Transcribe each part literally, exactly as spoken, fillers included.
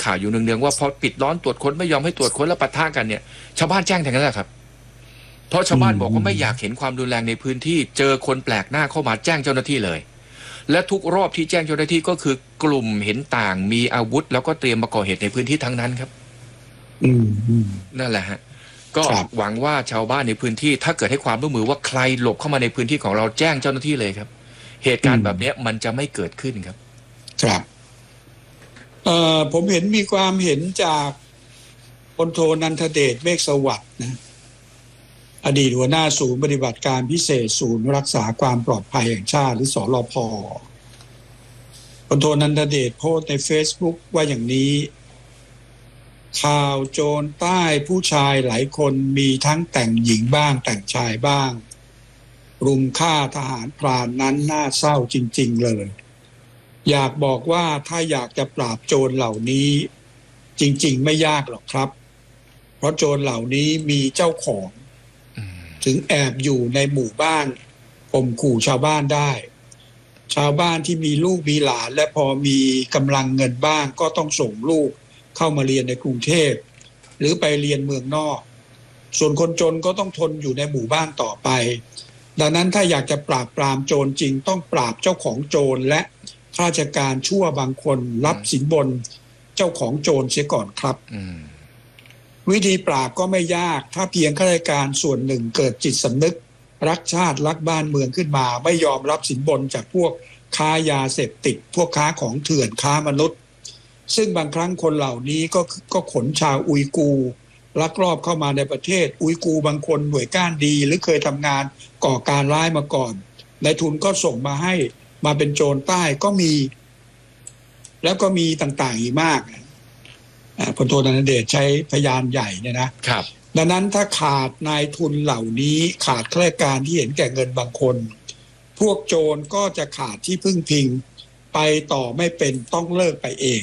ข่าวอยู่เนืองๆว่าพอปิดล้อมตรวจค้นไม่ยอมให้ตรวจค้นแล้วปะทะกันเนี่ยชาวบ้านแจ้งทั้งนั้นแหละครับเพราะชาวบ้านบอกว่าไม่อยากเห็นความรุนแรงในพื้นที่เจอคนแปลกหน้าเข้ามาแจ้งเจ้าหน้าที่เลยและทุกรอบที่แจ้งเจ้าหน้าที่ก็คือกลุ่มเห็นต่างมีอาวุธแล้วก็เตรียมมาก่อเหตุในพื้นที่ทั้งนั้นครับอืมนั่นแหละฮะก็หวังว่าชาวบ้านในพื้นที่ถ้าเกิดให้ความร่วมมือว่าใครหลบเข้ามาในพื้นที่ของเราแจ้งเจ้าหน้าที่เลยครับเหตุการณ์แบบนี้มันจะไม่เกิดขึ้นครับครับเอ่อผมเห็นมีความเห็นจากพลโทนันทเดชเมฆสวัสดิ์นะอดีตหัวหน้าศูนย์ปฏิบัติการพิเศษศูนย์รักษาความปลอดภัยแห่งชาติหรือสรพ.พลโทนันทเดชโพสต์ใน Facebook ว่าอย่างนี้ข่าวโจรใต้ผู้ชายหลายคนมีทั้งแต่งหญิงบ้างแต่งชายบ้างรุมฆ่าทหารพรานนั้นน่าเศร้าจริงๆเลยอยากบอกว่าถ้าอยากจะปราบโจรเหล่านี้จริงๆไม่ยากหรอกครับเพราะโจรเหล่านี้มีเจ้าของถึงแอบอยู่ในหมู่บ้านข่มขู่ชาวบ้านได้ชาวบ้านที่มีลูกมีหลานและพอมีกำลังเงินบ้างก็ต้องส่งลูกเข้ามาเรียนในกรุงเทพหรือไปเรียนเมืองนอกส่วนคนจนก็ต้องทนอยู่ในหมู่บ้านต่อไปดังนั้นถ้าอยากจะปราบปรามโจรจริงต้องปราบเจ้าของโจรและข้าราชการชั่วบางคนรับสินบนเจ้าของโจรเสียก่อนครับวิธีปราบก็ไม่ยากถ้าเพียงข้าราชการส่วนหนึ่งเกิดจิตสำนึกรักชาติรักบ้านเมืองขึ้นมาไม่ยอมรับสินบนจากพวกค้ายาเสพติดพวกค้าของเถื่อนค้ามนุษย์ซึ่งบางครั้งคนเหล่านี้ก็ก็ขนชาวอุยกูร์ลักลอบเข้ามาในประเทศอุยกูร์บางคนหน่วยก้านดีหรือเคยทำงานก่อการร้ายมาก่อนนายทุนก็ส่งมาให้มาเป็นโจรใต้ก็มีแล้วก็มีต่างๆอีกมากพลโทนันทเดชใช้พยานใหญ่เนี่ยนะครับดังนั้นถ้าขาดนายทุนเหล่านี้ขาดข้าราชการที่เห็นแก่เงินบางคนพวกโจรก็จะขาดที่พึ่งพิงไปต่อไม่เป็นต้องเลิกไปเอง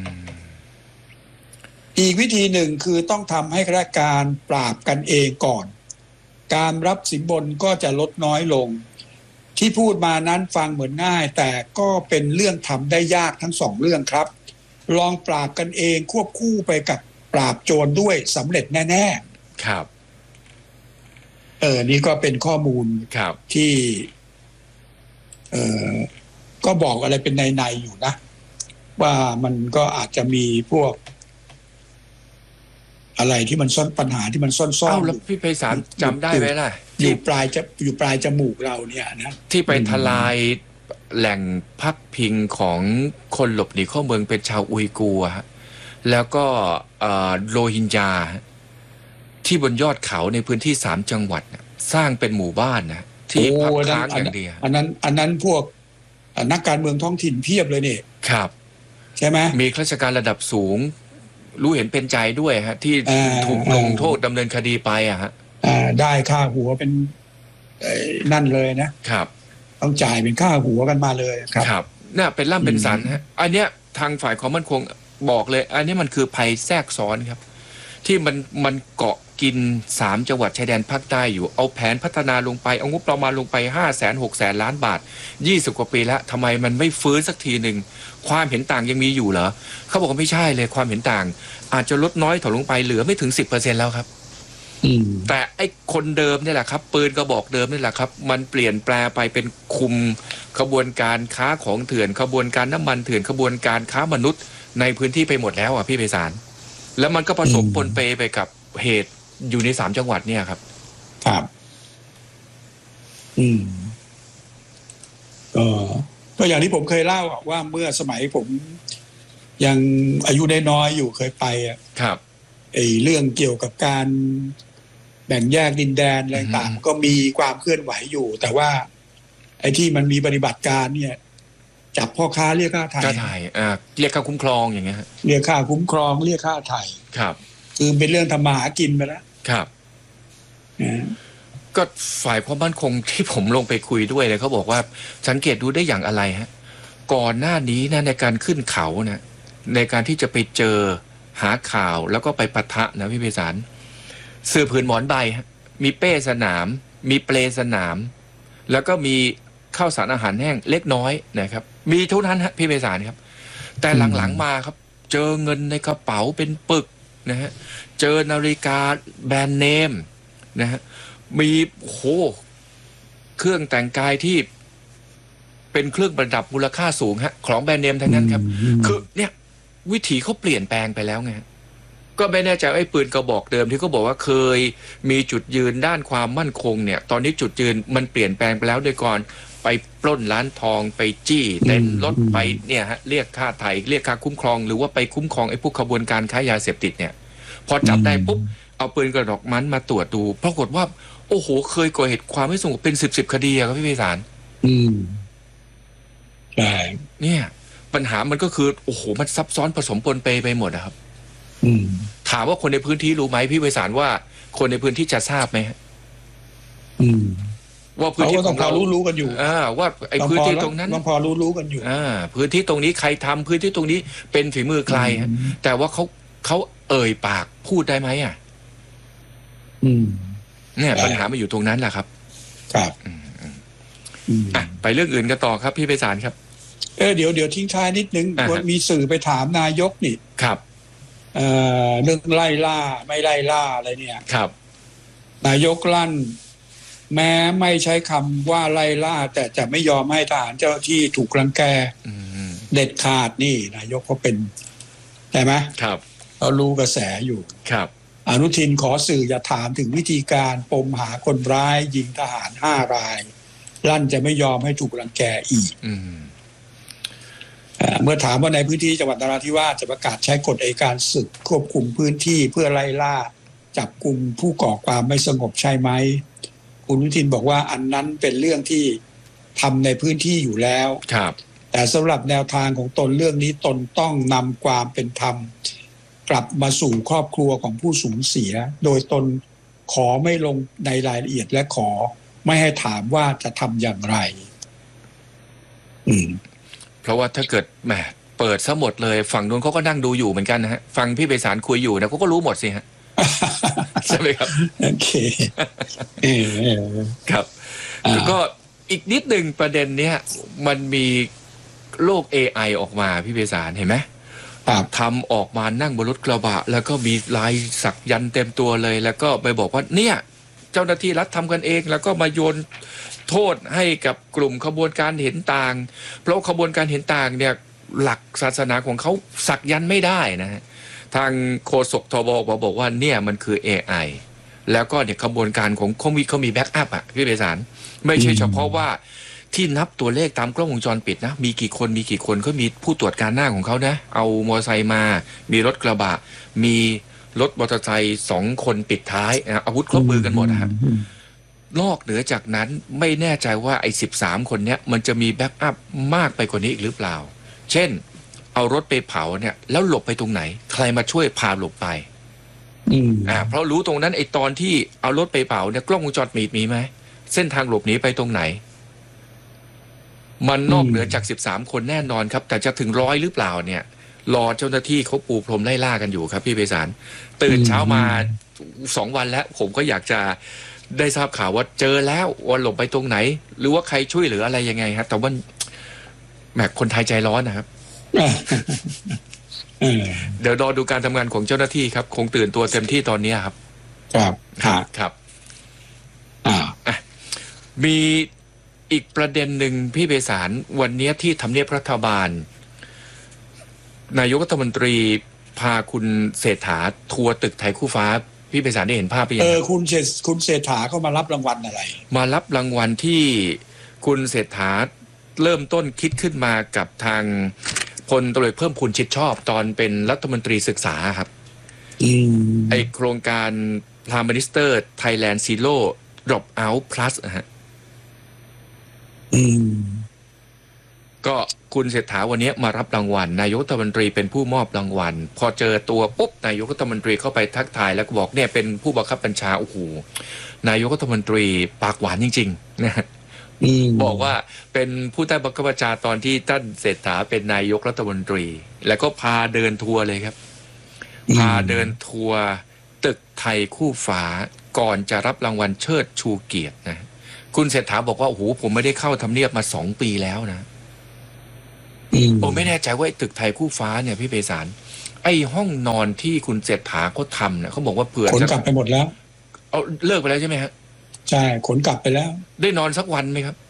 อีกวิธีหนึ่งคือต้องทำให้ข้าราชการปราบกันเองก่อนการรับสินบนก็จะลดน้อยลงที่พูดมานั้นฟังเหมือนง่ายแต่ก็เป็นเรื่องทำได้ยากทั้งสองเรื่องครับลองปราบกันเองควบคู่ไปกับปราบโจรด้วยสำเร็จแน่ๆครับเออนี่ก็เป็นข้อมูลที่เออก็บอกอะไรเป็นในๆอยู่นะว่ามันก็อาจจะมีพวกอะไรที่มันซ่อนปัญหาที่มันซ่อนๆอ้าวแล้วพี่ไพศาลจำได้ไหมล่ะอยู่ปลายจะอยู่ปลายจมูกเราเนี่ยนะที่ไปทลายแหล่งพักพิงของคนหลบหนีเข้าเมืองเป็นชาวอุยกูร์ฮะแล้วก็โรฮิงญาที่บนยอดเขาในพื้นที่สามจังหวัดสร้างเป็นหมู่บ้านนะที่พักค้างอย่างเดียวอันนั้นอันนั้นพวกนักการเมืองท้องถิ่นเพียบเลยเนี่ยครับใช่ไหมมีข้าราชการระดับสูงรู้เห็นเป็นใจด้วยฮะที่ถูกลงโทษดำเนินคดีไปอะฮะได้ค่าหัวเป็นนั่นเลยนะครับต้องจ่ายเป็นค่าหัวกันมาเลยครับครับน่าเป็นล่ำเป็นสันฮะอันเนี้ยทางฝ่ายความมั่นคงบอกเลยอันนี้มันคือภัยแทรกซ้อนครับที่มันมันเกาะกินสามจังหวัดชายแดนภาคใต้อยู่เอาแผนพัฒนาลงไปเอางบประมาณลงไปห้าแสนหกแสนล้านบาทยี่สิบกว่าปีแล้วทำไมมันไม่ฟื้นสักทีหนึ่งความเห็นต่างยังมีอยู่เหรอเขาบอกว่าไม่ใช่เลยความเห็นต่างอาจจะลดน้อยถอยลงไปเหลือไม่ถึงสิบเปอร์เซ็นต์แล้วครับแต่ไอ้คนเดิมนี่แหละครับปืนกระบอกเดิมนี่แหละครับมันเปลี่ยนแปลไปเป็นคุมขบวนการค้าของเถื่อนขบวนการน้ำมันเถื่อนขบวนการค้ามนุษย์ในพื้นที่ไปหมดแล้วอ่ะพี่ไพศาลแล้วมันก็ผสมปนเปไปกับเหตุอยู่ในสามจังหวัดเนี่ยครับครับอืมก็ก็อย่างที่ผมเคยเล่าว่าเมื่อสมัยผมยังอายุน้อยๆอยู่เคยไปอ่ะครับไอ้เรื่องเกี่ยวกับการแบ่งแยกดินแดนอะไรต่างก็มีความเคลื่อนไหวอยู่แต่ว่าไอ้ที่มันมีปฏิบัติการเนี่ยจับพ่อค้าเรียกค่าไถ่ค่าไถ่อ่าเรียกค่าคุ้มครองอย่างเงี้ยเรียกค่าคุ้มครองเรียกค่าไถ่ครับคือเป็นเรื่องทำมาหากินไปแล้วครับก็ฝ่ายความมั่นคงที่ผมลงไปคุยด้วยเลยเขาบอกว่าสังเกตดูได้อย่างอะไรฮะก่อนหน้านี้นะในการขึ้นเขานะในการที่จะไปเจอหาข่าวแล้วก็ไปปะทะนะพี่ไพศาลเสื้อผืนหมอนใบฮะมีเป้สนามมีเปลสนามแล้วก็มีข้าวสารอาหารแห้งเล็กน้อยนะครับมีเท่านั้นฮะพี่ไพศาลครับแต่หลังๆมาครับเจอเงินในกระเป๋าเป็นปึกนะฮะเจอนาฬิกาแบรนด์เนมนะฮะมีโหเครื่องแต่งกายที่เป็นเครื่องประดับมูลค่าสูงฮะของแบรนด์เนมทั้งนั้นครับคือเนี่ยวิถีเขาเปลี่ยนแปลงไปแล้วไงก็ไม่แน่ใจไอ้ปืนกระบอกเดิมที่เขาบอกว่าเคยมีจุดยืนด้านความมั่นคงเนี่ยตอนนี้จุดยืนมันเปลี่ยนแปลงไปแล้วโดยก่อนไปปล้นร้านทองไปจี้เต็นรถไปเนี่ยฮะเรียกค่าไถ่เรียกค่าคุ้มครองหรือว่าไปคุ้มครองไอ้พวกขบวนการค้ายาเสพติดเนี่ยพอจับได้ปุ๊บเอาปืนกระบอกมันมาตรวจดูปรากฏว่าโอ้โหเคยก่อเหตุความไม่สงบเป็นสิบสิบคดีอะครับพี่ไพศาลอืมใช่เนี่ยปัญหามันก็คือโอ้โหมันซับซ้อนผสมปนเปไปหมดนะครับถามว่าคนในพื้นที่รู้ไหมพี่ไพศาลว่าคนในพื้นที่จะทราบไหมว่าพื้นที่ของเรารู้รู้กันอยู่อ่าว่าไอ้พื้นที่ตรงนั้นต้องพอรู้รู้กันอยู่อ่าพื้นที่ตรงนี้ใครทำพื้นที่ตรงนี้เป็นฝีมือใครฮะแต่ว่าเขาเขาเอ่ยปากพูดได้ไหมอ่ะเนี่ยปัญหามันอยู่ตรงนั้นแหละครับครับอ่ะไปเรื่องอื่นกันต่อครับพี่ไพศาลครับเออเดี๋ยวเดี๋ยวทิ้งท้ายนิดนึงมีสื่อไปถามนายกนี่ครับเอ่อเรื่องไล่ล่าไม่ไล่ล่าอะไรเนี่ยครับนายกลั่นแม้ไม่ใช้คำว่าไล่ล่าแต่จะไม่ยอมให้ทหารเจ้าหน้าที่ถูกรังแกเด็ดขาดนี่นายกเขาเป็นใช่ไหมครับเรารู้กระแสอยู่ครับอนุทินขอสื่ออย่าถามถึงวิธีการปมหาคนร้ายยิงทหารห้ารายลั่นจะไม่ยอมให้ถูกรังแกอีกเมื่อถามว่าในพื้นที่จังหวัดนราธิวาสจะประกาศใช้กฎอัยการศึกควบคุมพื้นที่เพื่อไล่ล่าจับกุมผู้ก่อความไม่สงบใช่ไหมคุณอนุทินบอกว่าอันนั้นเป็นเรื่องที่ทำในพื้นที่อยู่แล้วครับแต่สำหรับแนวทางของตนเรื่องนี้ตนต้องนำความเป็นธรรมกลับมาสู่ครอบครัวของผู้สูญเสียโดยตนขอไม่ลงในรายละเอียดและขอไม่ให้ถามว่าจะทำอย่างไรอืมเพราะว่าถ้าเกิดแหมเปิดซะหมดเลยฝั่งนู้นเขาก็นั่งดูอยู่เหมือนกันนะฮะฟังพี่ไพศาลคุยอยู่นะเขาก็รู้หมดสิฮะใช่ไหมครับโอเคครับแล้วก็อีกนิดหนึ่งประเด็นเนี้ยมันมีโลก เอ ไอ ออกมาพี่ไพศาลเห็นไหมทำออกมานั่งบนรถกระบะแล้วก็มีลายสักยันเต็มตัวเลยแล้วก็ไปบอกว่าเนี่ยเจ้าหน้าที่รัฐทำกันเองแล้วก็มาโยนโทษให้กับกลุ่มขบวนการเห็นต่างเพราะขบวนการเห็นต่างเนี่ยหลักศาสนาของเขาสักยันไม่ได้นะฮะทางโฆษกทบบอกบอกว่าเนี่ยมันคือ เอ ไอ แล้วก็เนี่ยขบวนการของเขามีเขามีแบ็กอัพอ่ะพี่ไพศาลไม่ใช่เฉพาะว่าที่นับตัวเลขตามกล้องวงจรปิดนะมีกี่คนมีกี่คนเขามีผู้ตรวจการหน้าของเขานะเอามอเตอร์ไซค์มามีรถกระบะมีรถมอเตอร์ไซค์สองคนปิดท้ายอาวุธครบมือกันหมดนะฮะนอกเหนือจากนั้นไม่แน่ใจว่าไอ้สิบสามคนเนี้ยมันจะมีแบ็กอัพมากไปกว่านี้อีกหรือเปล่าเช่นเอารถไปเผาเนี่ยแล้วหลบไปตรงไหนใครมาช่วยพาหลบไปอ่าเพราะรู้ตรงนั้นไอ้ตอนที่เอารถไปเผาเนี่ยกล้องวงจรปิดมีไหมเส้นทางหลบหนีไปตรงไหนมันนอกเหนือจากสิบสามคนแน่นอนครับแต่จะถึงร้อยหรือเปล่าเนี่ยรอเจ้าหน้าที่เขาปูพรมไล่ล่ากันอยู่ครับพี่ไพศาลตื่นเช้ามาสองวันแล้วผมก็อยากจะได้ทราบข่าวว่าเจอแล้วว่าหลบไปตรงไหนหรือว่าใครช่วยเหลืออะไรยังไงครับแต่ว่าแหมคนไทยใจร้อนนะครับเดี๋ยวรอดูการทำงานของเจ้าหน้าที่ครับคงตื่นตัวเต็มที่ตอนนี้ครับครับครับครับอ่ามีอีกประเด็นหนึ่งพี่ไพศาลวันนี้ที่ทำเนียบรัฐบาลนายกรัฐมนตรีพาคุณเศรษฐาทัวร์ตึกไทยคู่ฟ้าพี่ไพศาลได้เห็นภาพไปยังเออคุณเศรษคุณเศรษฐาเขามารับรางวัลอะไรมารับรางวัลที่คุณเศรษฐาเริ่มต้นคิดขึ้นมากับทางพลตำรวจเพิ่มพูนชิดชอบตอนเป็นรัฐมนตรีศึกษาครับไอโครงการ Prime Minister Thailand Zero Drop Out Plus ฮะก็คุณเศรษฐาวันนี้มารับรางวัลนายกรัฐมนตรีเป็นผู้มอบรางวัลพอเจอตัวปุ๊บนายกรัฐมนตรีเข้าไปทักทายแล้วก็บอกเนี่ยเป็นผู้บังคับบัญชาโอ้โหนายกรัฐมนตรีปากหวานจริงๆนะบอกว่าเป็นผู้ใต้บังคับบัญชาตอนที่ท่านเศรษฐาเป็นนายกรัฐมนตรีแล้วก็พาเดินทัวร์เลยครับพาเดินทัวร์ตึกไทยคู่ฟ้าก่อนจะรับรางวัลเชิดชูเกียรตินะคุณเศรษฐาบอกว่าโอ้โหผมไม่ได้เข้าทำเนียบมาสองปีแล้วนะผมไม่แน่ใจว่าตึกไทยคู่ฟ้าเนี่ยพี่ไพศาลไอ้ห้องนอนที่คุณเศรษฐาเขาทำเนี่ยเขาบอกว่าเผื่อขนจะกลับไปหมดแล้วเอาเลิกไปแล้วใช่ไหมฮะใช่ขนกลับไปแล้วได้นอนสักวันไหมครับ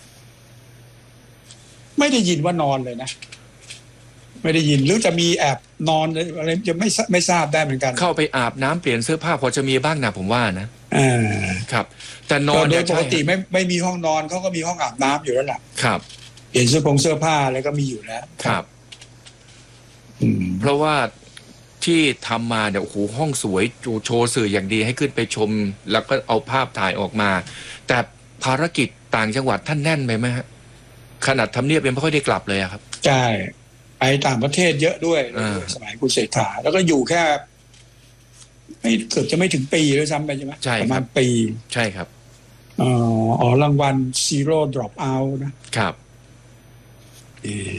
ไม่ได้ยินว่านอนเลยนะ ไม่ได้ยินหรือจะมีแอบนอนอะไรจะไม่ไม่ทราบได้เหมือนกันเข้าไปอาบน้ำเปลี่ยนเสื้อผ้าพอจะมีบ้างนะผมว่านะอ่าครับ แต่นอนโดเนี่ยยปกติไม่ไม่มีห้องนอนเขาก็มีห้องอาบน้ำอยู่แล้วล่ะครับเปลี่ยนเสื้อผงเสื้อผ้าอะไรก็มีอยู่แล้วครับอืมเพราะว่าที่ทำมาเนี่ยโอ้โหห้องสวยจูโชว์สื่ออย่างดีให้ขึ้นไปชม แล้วก็เอาภาพถ่ายออกมา แต่ภารกิจต่างจังหวัดท่านแน่นไปไหมฮะขนาดทำเนียบยังไม่ค่อยได้กลับเลยอะครับใช่ไปต่างประเทศเยอะด้วยอ่าสมัยคุณเศรษฐาแล้วก็อยู่แค่ไม่เกือบจะไม่ถึงปีด้วยซ้ำไปใช่ไหมใช่ประคมารัณบปีใช่ครับเอ่ออ๋อรางวัล Zero Drop Out นะครับเออ